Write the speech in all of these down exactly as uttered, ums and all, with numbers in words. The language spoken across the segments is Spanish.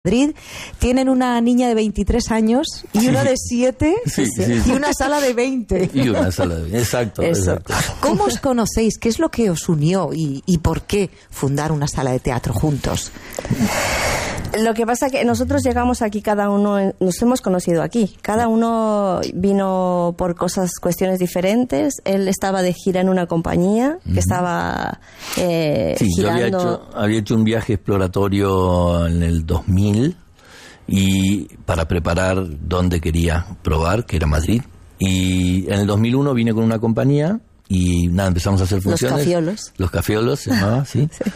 Madrid, tienen una niña de veintitrés años y una de siete sí, sí, sí. y una sala de veinte. Y una sala de veinte, exacto, exacto. ¿Cómo os conocéis? ¿Qué es lo que os unió y, y por qué fundar una sala de teatro juntos? Lo que pasa es que nosotros llegamos aquí, cada uno, nos hemos conocido aquí. Cada uno vino por cosas, cuestiones diferentes. Él estaba de gira en una compañía que uh-huh. estaba eh, sí, girando. Yo había hecho, había hecho un viaje exploratorio en el dos mil y para preparar dónde quería probar, que era Madrid. Y en el dos mil uno vine con una compañía y nada, empezamos a hacer funciones. Los Cafiolos. Los Cafiolos se llamaba, sí. sí.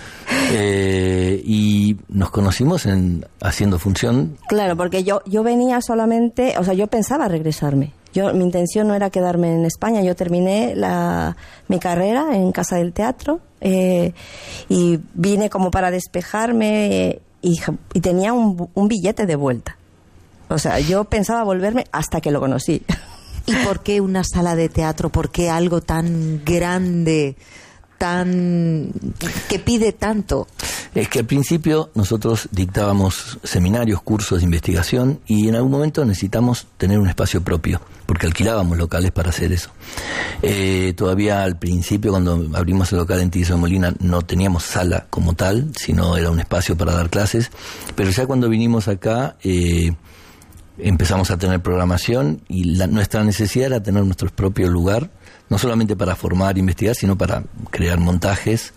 Eh, y nos conocimos en haciendo función. Claro, porque yo yo venía solamente, o sea, yo pensaba regresarme. Yo mi intención no era quedarme en España. Yo terminé la mi carrera en Casa del Teatro eh, y vine como para despejarme eh, y, y tenía un, un billete de vuelta. O sea, yo pensaba volverme hasta que lo conocí. ¿Y por qué una sala de teatro? ¿Por qué algo tan grande, tan que pide tanto? Es que al principio nosotros dictábamos seminarios, cursos de investigación y en algún momento necesitamos tener un espacio propio, porque alquilábamos locales para hacer eso. Eh, todavía al principio, cuando abrimos el local en Tigres de Molina, no teníamos sala como tal, sino era un espacio para dar clases, pero ya cuando vinimos acá... Eh, empezamos a tener programación y la, nuestra necesidad era tener nuestro propio lugar, no solamente para formar e investigar, sino para crear montajes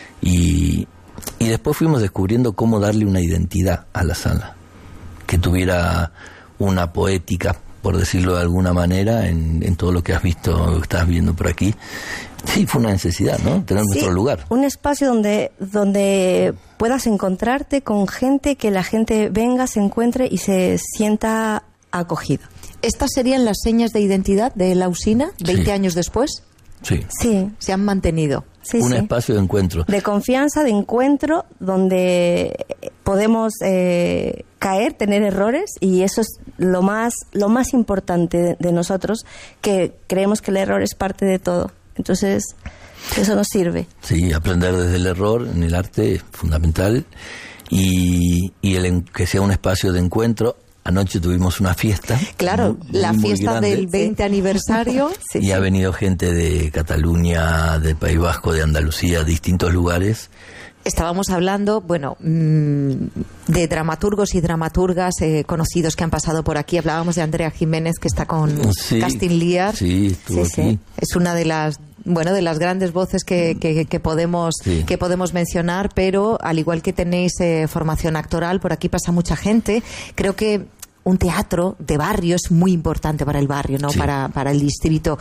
y, y después fuimos descubriendo cómo darle una identidad a la sala, que tuviera una poética, por decirlo de alguna manera, en, en todo lo que has visto, estás viendo por aquí. Sí, fue una necesidad, ¿no? Tener sí, nuestro lugar. Un espacio donde, donde puedas encontrarte con gente, que la gente venga, se encuentre y se sienta acogida. ¿Estas serían las señas de identidad de la usina veinte sí. años después? Sí. Sí. Se han mantenido. Sí, un sí. espacio de encuentro. De confianza, de encuentro, donde podemos eh, caer, tener errores, y eso es lo más, lo más importante de, de nosotros, que creemos que el error es parte de todo. Entonces, eso nos sirve. Sí, aprender desde el error en el arte es fundamental y, y el, que sea un espacio de encuentro. Anoche tuvimos una fiesta. Claro, muy, la muy fiesta grande, del veinte sí. aniversario. Sí, y sí. ha venido gente de Cataluña, de País Vasco, de Andalucía, de distintos lugares. Estábamos hablando, bueno, de dramaturgos y dramaturgas eh, conocidos que han pasado por aquí. Hablábamos de Andrea Jiménez, que está con sí, Casting Lear. Sí, estuvo sí, aquí. Sí. Es una de las, bueno, de las grandes voces que, que, que podemos sí. que podemos mencionar, pero al igual que tenéis eh, formación actoral, por aquí pasa mucha gente. Creo que un teatro de barrio es muy importante para el barrio, ¿no? Sí. Para, para el distrito.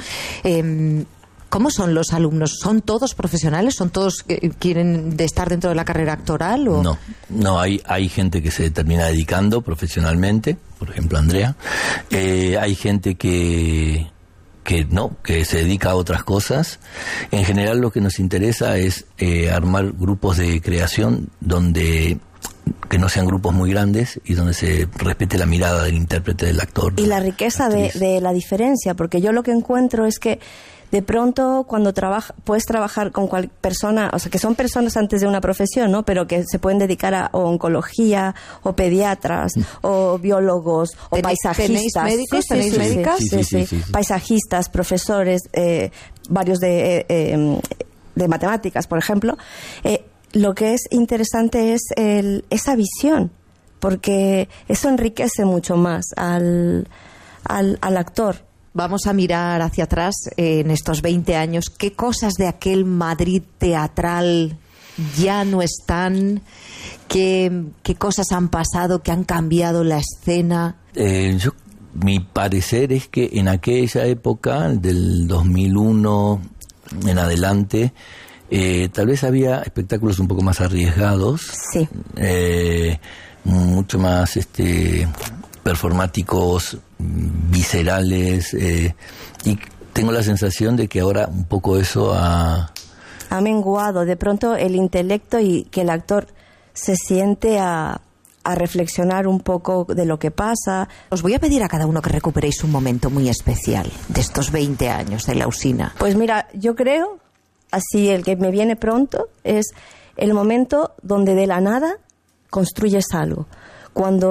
Eh, ¿Cómo son los alumnos? ¿Son todos profesionales? ¿Son todos que quieren de estar dentro de la carrera actoral? ¿O? No, no hay, hay gente que se termina dedicando profesionalmente, por ejemplo Andrea. Eh, hay gente que, que no, que se dedica a otras cosas. En general lo que nos interesa es eh, armar grupos de creación donde... que no sean grupos muy grandes y donde se respete la mirada del intérprete, del actor. Y la riqueza de, de la diferencia, porque yo lo que encuentro es que de pronto cuando trabaja, puedes trabajar con cualquier persona, o sea, que son personas antes de una profesión, ¿no? Pero que se pueden dedicar a o oncología, o pediatras, mm. o biólogos, o paisajistas. ¿Tenéis médicos? Sí, ¿Tenéis sí, médicas? Sí, sí, sí, sí, sí, sí, sí. Paisajistas, profesores, eh, varios de, eh, eh, de matemáticas, por ejemplo. Eh, lo que es interesante es el, esa visión, porque eso enriquece mucho más al, al, al actor. Vamos a mirar hacia atrás eh, en estos veinte años. ¿Qué cosas de aquel Madrid teatral ya no están? ¿Qué, qué cosas han pasado que han cambiado la escena? Eh, yo, mi parecer es que en aquella época, del dos mil uno en adelante, eh, tal vez había espectáculos un poco más arriesgados. Sí. Eh, mucho más... este performáticos, viscerales, eh, y tengo la sensación de que ahora un poco eso ha... ha menguado, de pronto el intelecto, y que el actor se siente a, a reflexionar un poco de lo que pasa. Os voy a pedir a cada uno que recuperéis un momento muy especial de estos veinte años de la usina. Pues mira, yo creo, así el que me viene pronto, es el momento donde de la nada construyes algo. Cuando